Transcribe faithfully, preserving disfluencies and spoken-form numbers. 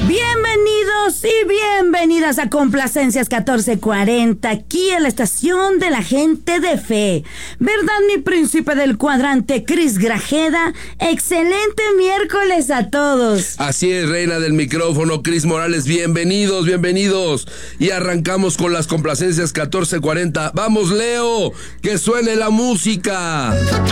Bienvenidos y bienvenidas a Complacencias catorce cuarenta, aquí en la estación de la gente de fe. ¿Verdad, mi príncipe del cuadrante, Cris Grajeda? Excelente miércoles a todos. Así es, reina del micrófono, Cris Morales. Bienvenidos, bienvenidos. Y arrancamos con las Complacencias catorce cuarenta. ¡Vamos, Leo! ¡Que suene la música!